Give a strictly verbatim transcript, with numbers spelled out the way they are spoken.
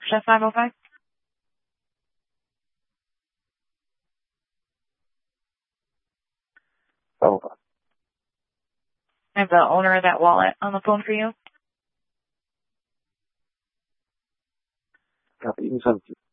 Chef five oh five? Oh, I have the owner of that wallet on the phone for you. copy. You can send it to